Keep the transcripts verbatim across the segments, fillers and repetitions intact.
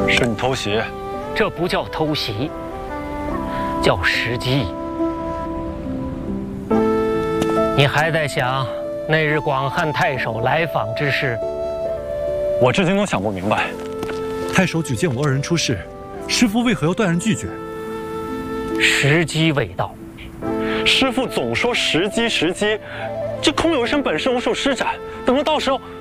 是你偷袭？ 这不叫偷袭，叫时机。你还在想那日广汉太守来访之事？ 我至今都想不明白。 太守举荐我二人出仕，师父为何要断然拒绝？ 时机未到。 师父总说时机时机，这空有一身本事，无受施展。等到到时候，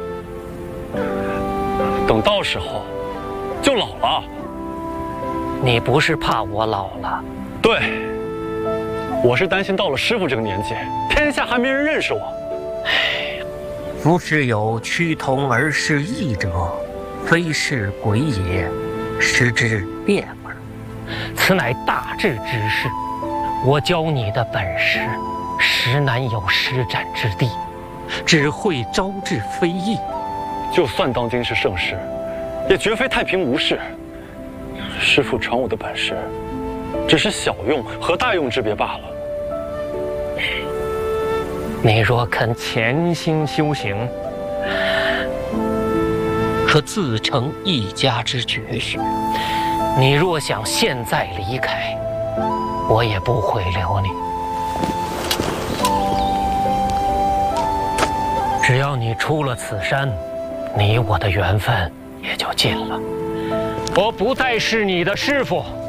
等到时候就老了。 你不是怕我老了？ 对，我是担心到了师父这个年纪，天下还没人认识我。 唉，夫是有趋同而视异者，非是鬼也，实之变耳。此乃大智之事。我教你的本事，实难有施展之地，只会招致非议。 就算当今是盛世，也绝非太平无事。师父传我的本事，只是小用和大用之别罢了。 你若肯潜心修行，可自成一家之绝学。你若想现在离开，我也不会留你。只要你出了此山，你我的缘分也就尽了。我不再是你的师父。